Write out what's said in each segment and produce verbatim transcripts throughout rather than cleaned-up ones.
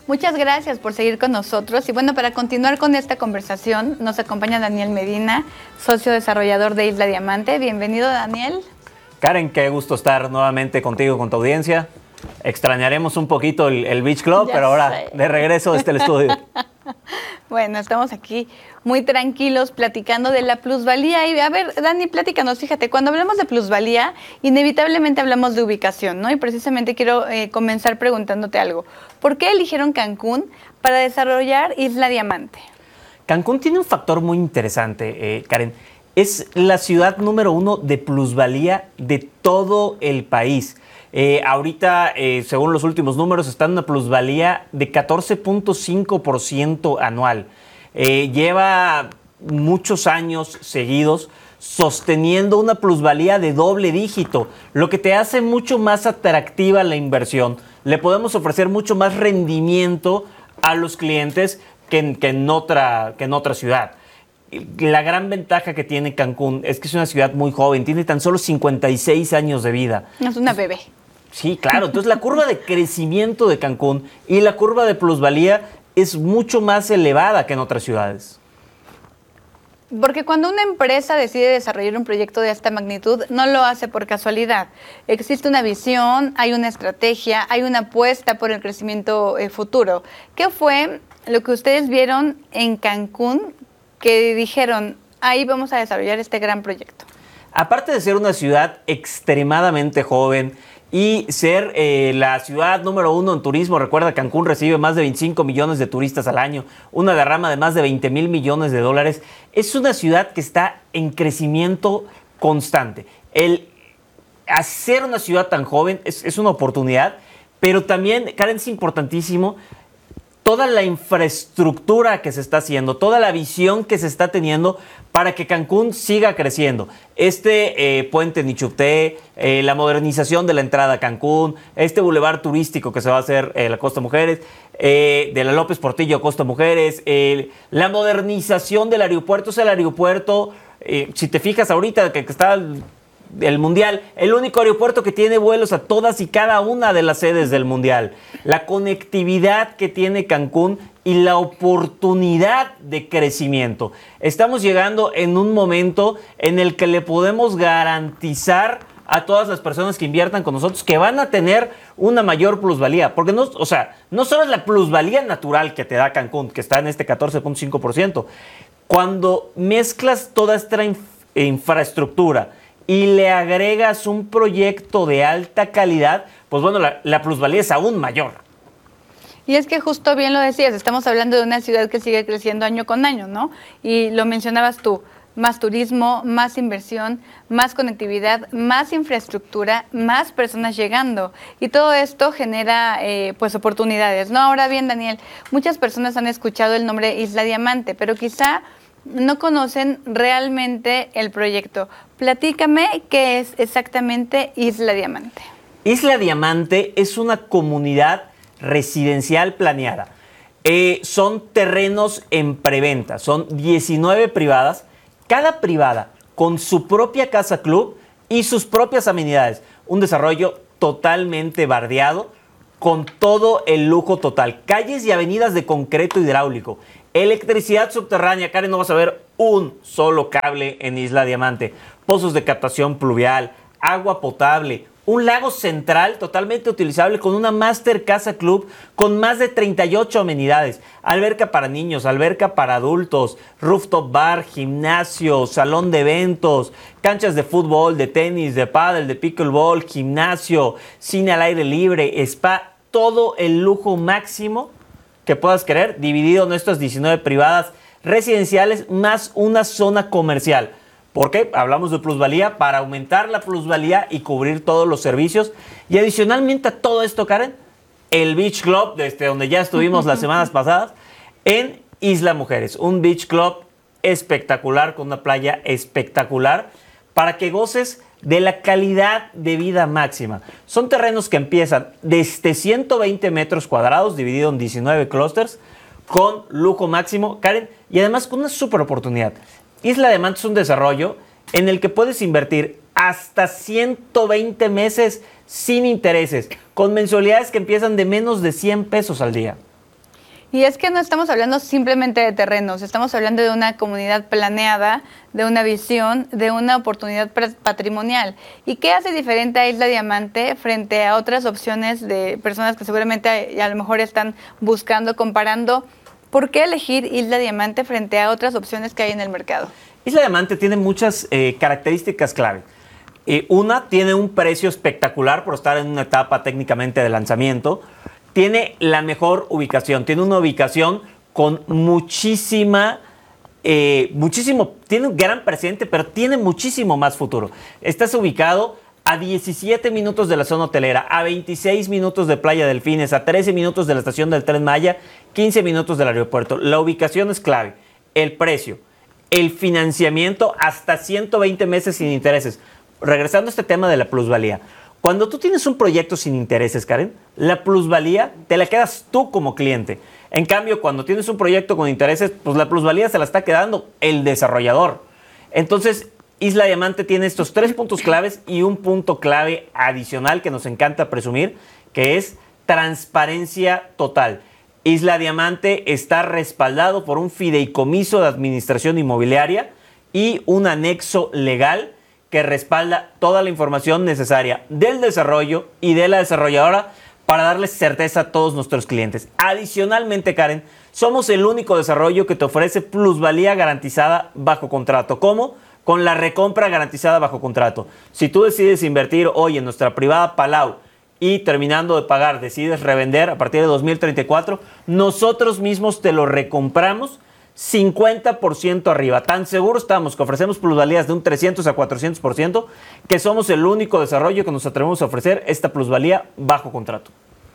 Muchas gracias por seguir con nosotros. Y bueno, para continuar con esta conversación, nos acompaña Daniel Medina, socio desarrollador de Isla Diamante. Bienvenido, Daniel. Karen, qué gusto estar nuevamente contigo, con tu audiencia. Extrañaremos un poquito el, el Beach Club, Ya pero ahora sé. de regreso desde el estudio. Bueno, estamos aquí muy tranquilos platicando de la plusvalía. Y a ver, Dani, platícanos, fíjate, cuando hablamos de plusvalía, inevitablemente hablamos de ubicación, ¿no? Y precisamente quiero eh, comenzar preguntándote algo. ¿Por qué eligieron Cancún para desarrollar Isla Diamante? Cancún tiene un factor muy interesante, eh, Karen. Es la ciudad número uno de plusvalía de todo el país. Eh, ahorita, eh, según los últimos números, está en una plusvalía de catorce punto cinco por ciento anual. Eh, lleva muchos años seguidos sosteniendo una plusvalía de doble dígito, lo que te hace mucho más atractiva la inversión. Le podemos ofrecer mucho más rendimiento a los clientes que en, que en, otra, que en otra ciudad. La gran ventaja que tiene Cancún es que es una ciudad muy joven, tiene tan solo cincuenta y seis años de vida. Es una bebé. Sí, claro. Entonces la curva de crecimiento de Cancún y la curva de plusvalía es mucho más elevada que en otras ciudades. Porque cuando una empresa decide desarrollar un proyecto de esta magnitud, no lo hace por casualidad. Existe una visión, hay una estrategia, hay una apuesta por el crecimiento eh, futuro. ¿Qué fue lo que ustedes vieron en Cancún que dijeron, ahí vamos a desarrollar este gran proyecto? Aparte de ser una ciudad extremadamente joven y ser eh, la ciudad número uno en turismo, recuerda, Cancún recibe más de veinticinco millones de turistas al año, una derrama de más de veinte mil millones de dólares. Es una ciudad que está en crecimiento constante. El hacer una ciudad tan joven es, es una oportunidad, pero también, Karen, es importantísimo toda la infraestructura que se está haciendo, toda la visión que se está teniendo para que Cancún siga creciendo. Este eh, puente Nichupté, eh, la modernización de la entrada a Cancún, este bulevar turístico que se va a hacer en eh, la Costa Mujeres, eh, de la López Portillo Costa Mujeres, eh, la modernización del aeropuerto, o sea, el aeropuerto, eh, si te fijas ahorita que, que está el Mundial, el único aeropuerto que tiene vuelos a todas y cada una de las sedes del Mundial. La conectividad que tiene Cancún y la oportunidad de crecimiento. Estamos llegando en un momento en el que le podemos garantizar a todas las personas que inviertan con nosotros que van a tener una mayor plusvalía. Porque no, o sea, no solo es la plusvalía natural que te da Cancún, que está en este catorce punto cinco por ciento. Cuando mezclas toda esta inf- infraestructura y le agregas un proyecto de alta calidad, pues bueno, la, la plusvalía es aún mayor. Y es que justo bien lo decías, estamos hablando de una ciudad que sigue creciendo año con año, ¿no? Y lo mencionabas tú, más turismo, más inversión, más conectividad, más infraestructura, más personas llegando. Y todo esto genera eh, pues oportunidades, ¿no? Ahora bien, Daniel, muchas personas han escuchado el nombre Isla Diamante, pero quizá no conocen realmente el proyecto. Platícame qué es exactamente Isla Diamante. Isla Diamante es una comunidad residencial planeada. Eh, son terrenos en preventa, son diecinueve privadas, cada privada con su propia casa club y sus propias amenidades. Un desarrollo totalmente bardeado, con todo el lujo total. Calles y avenidas de concreto hidráulico. Electricidad subterránea, Karen, no vas a ver un solo cable en Isla Diamante. Pozos de captación pluvial, agua potable, un lago central totalmente utilizable con una Master Casa Club con más de treinta y ocho amenidades. Alberca para niños, alberca para adultos, rooftop bar, gimnasio, salón de eventos, canchas de fútbol, de tenis, de pádel, de pickleball, gimnasio, cine al aire libre, spa, todo el lujo máximo que puedas querer, dividido en estas diecinueve privadas residenciales más una zona comercial. ¿Por qué? Hablamos de plusvalía para aumentar la plusvalía y cubrir todos los servicios. Y adicionalmente a todo esto, Karen, el Beach Club, desde donde ya estuvimos las semanas pasadas, en Isla Mujeres. Un Beach Club espectacular, con una playa espectacular, para que goces de la calidad de vida máxima. Son terrenos que empiezan desde ciento veinte metros cuadrados, dividido en diecinueve clústeres, con lujo máximo, Karen, y además con una super oportunidad. Isla Diamante es un desarrollo en el que puedes invertir hasta ciento veinte meses sin intereses, con mensualidades que empiezan de menos de cien pesos al día. Y es que no estamos hablando simplemente de terrenos, estamos hablando de una comunidad planeada, de una visión, de una oportunidad patrimonial. ¿Y qué hace diferente a Isla Diamante frente a otras opciones de personas que seguramente a lo mejor están buscando, comparando? ¿Por qué elegir Isla Diamante frente a otras opciones que hay en el mercado? Isla Diamante tiene muchas eh, características clave. Eh, una, tiene un precio espectacular por estar en una etapa técnicamente de lanzamiento. Tiene la mejor ubicación, tiene una ubicación con muchísima, eh, muchísimo, tiene un gran presente, pero tiene muchísimo más futuro. Estás ubicado a diecisiete minutos de la zona hotelera, a veintiséis minutos de Playa Delfines, a trece minutos de la estación del Tren Maya, quince minutos del aeropuerto. La ubicación es clave, el precio, el financiamiento hasta ciento veinte meses sin intereses. Regresando a este tema de la plusvalía. Cuando tú tienes un proyecto sin intereses, Karen, la plusvalía te la quedas tú como cliente. En cambio, cuando tienes un proyecto con intereses, pues la plusvalía se la está quedando el desarrollador. Entonces, Isla Diamante tiene estos tres puntos claves y un punto clave adicional que nos encanta presumir, que es transparencia total. Isla Diamante está respaldado por un fideicomiso de administración inmobiliaria y un anexo legal que respalda toda la información necesaria del desarrollo y de la desarrolladora para darles certeza a todos nuestros clientes. Adicionalmente, Karen, somos el único desarrollo que te ofrece plusvalía garantizada bajo contrato. ¿Cómo? Con la recompra garantizada bajo contrato. Si tú decides invertir hoy en nuestra privada Palau y terminando de pagar decides revender a partir de dos mil treinta y cuatro, nosotros mismos te lo recompramos cincuenta por ciento arriba. Tan seguro estamos que ofrecemos plusvalías de un trescientos a cuatrocientos por ciento que somos el único desarrollo que nos atrevemos a ofrecer esta plusvalía bajo contrato.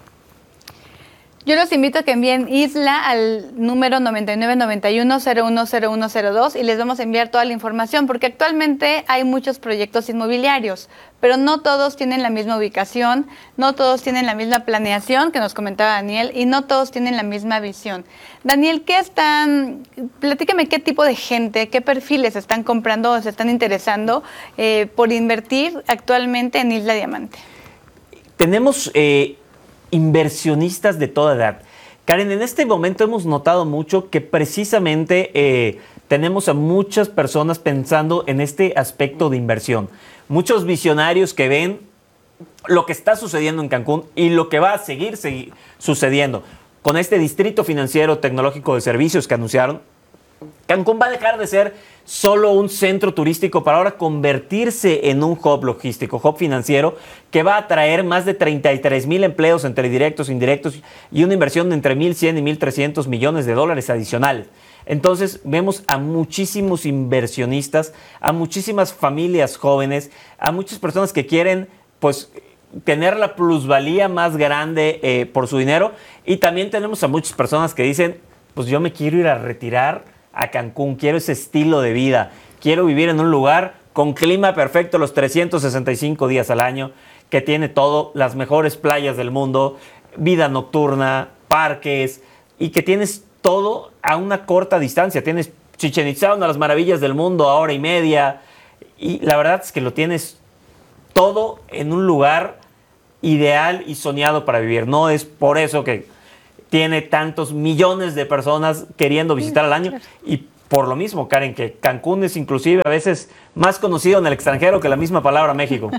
Yo los invito a que envíen Isla al número noventa y nueve noventa y uno cero uno cero uno cero dos y les vamos a enviar toda la información, porque actualmente hay muchos proyectos inmobiliarios, pero no todos tienen la misma ubicación, no todos tienen la misma planeación que nos comentaba Daniel y no todos tienen la misma visión. Daniel, ¿qué están? Platícame qué tipo de gente, qué perfiles están comprando o se están interesando eh, por invertir actualmente en Isla Diamante. Tenemos Eh... inversionistas de toda edad. Karen, en este momento hemos notado mucho que precisamente eh, tenemos a muchas personas pensando en este aspecto de inversión. Muchos visionarios que ven lo que está sucediendo en Cancún y lo que va a seguir, seguir sucediendo con este distrito financiero tecnológico de servicios que anunciaron. Cancún va a dejar de ser solo un centro turístico para ahora convertirse en un hub logístico, hub financiero, que va a atraer más de treinta y tres mil empleos entre directos e indirectos y una inversión de entre mil cien y mil trescientos millones de dólares adicionales. Entonces vemos a muchísimos inversionistas, a muchísimas familias jóvenes, a muchas personas que quieren pues tener la plusvalía más grande eh, por su dinero, y también tenemos a muchas personas que dicen, pues yo me quiero ir a retirar a Cancún, quiero ese estilo de vida, quiero vivir en un lugar con clima perfecto los trescientos sesenta y cinco días al año, que tiene todo, las mejores playas del mundo, vida nocturna, parques, y que tienes todo a una corta distancia. Tienes Chichén Itzá, una de las maravillas del mundo, a hora y media, y la verdad es que lo tienes todo en un lugar ideal y soñado para vivir. No es por eso que tiene tantos millones de personas queriendo visitar al año, y por lo mismo, Karen, que Cancún es inclusive a veces más conocido en el extranjero que la misma palabra México.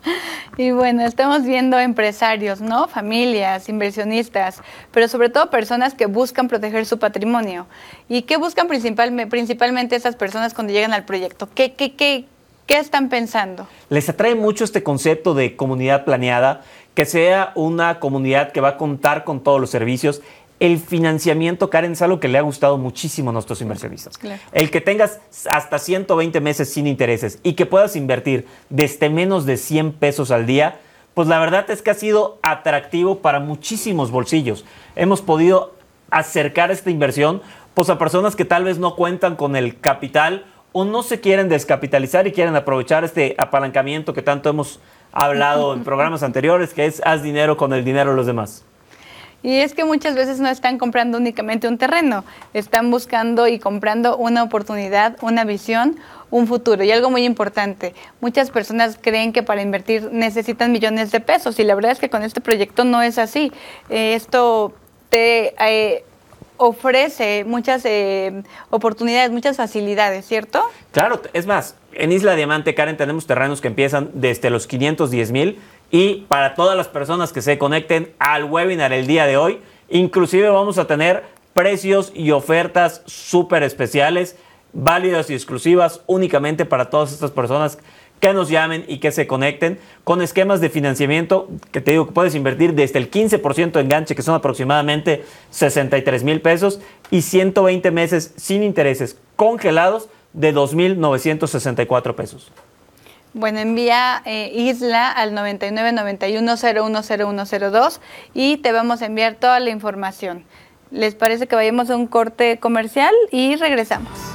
Y bueno, estamos viendo empresarios, ¿no? Familias, inversionistas, pero sobre todo personas que buscan proteger su patrimonio. ¿Y qué buscan principalmente, principalmente esas personas cuando llegan al proyecto? ¿Qué, qué, qué, qué están pensando? Les atrae mucho este concepto de comunidad planeada, que sea una comunidad que va a contar con todos los servicios. El financiamiento, Karen, es algo que le ha gustado muchísimo a nuestros inversionistas. Claro. El que tengas hasta ciento veinte meses sin intereses y que puedas invertir desde menos de cien pesos al día, pues la verdad es que ha sido atractivo para muchísimos bolsillos. Hemos podido acercar esta inversión pues, a personas que tal vez no cuentan con el capital o no se quieren descapitalizar y quieren aprovechar este apalancamiento que tanto hemos hablado en programas anteriores, que es haz dinero con el dinero de los demás. Y es que muchas veces no están comprando únicamente un terreno, están buscando y comprando una oportunidad, una visión, un futuro. Y algo muy importante, muchas personas creen que para invertir necesitan millones de pesos, y la verdad es que con este proyecto no es así. Eh, esto te... Eh, ofrece muchas eh, oportunidades, muchas facilidades, ¿cierto? Claro, es más, en Isla Diamante, Karen, tenemos terrenos que empiezan desde los quinientos diez mil y para todas las personas que se conecten al webinar el día de hoy, inclusive vamos a tener precios y ofertas súper especiales, válidas y exclusivas únicamente para todas estas personas que nos llamen y que se conecten con esquemas de financiamiento que te digo que puedes invertir desde el quince por ciento de enganche, que son aproximadamente sesenta y tres mil pesos, y ciento veinte meses sin intereses congelados de dos mil novecientos sesenta y cuatro pesos. Bueno, envía eh, Isla al noventa y nueve noventa y uno cero uno cero uno cero dos y te vamos a enviar toda la información. ¿Les parece que vayamos a un corte comercial y regresamos?